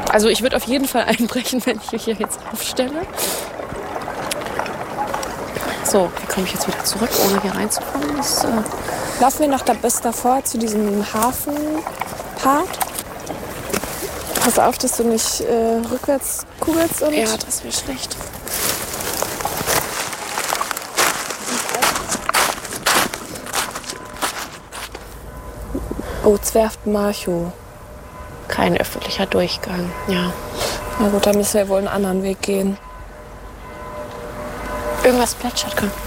Also ich würde auf jeden Fall einbrechen, wenn ich mich hier jetzt aufstelle. So, wie komme ich jetzt wieder zurück, ohne hier reinzukommen? Laufen wir noch bis davor zu diesem Hafenpart. Pass auf, dass du nicht rückwärts kugelst. Und ja, das wäre schlecht. Oh, Zwerft Marchow. Kein öffentlicher Durchgang, ja. Na gut, dann müssen wir wohl einen anderen Weg gehen. Irgendwas plätschert, komm.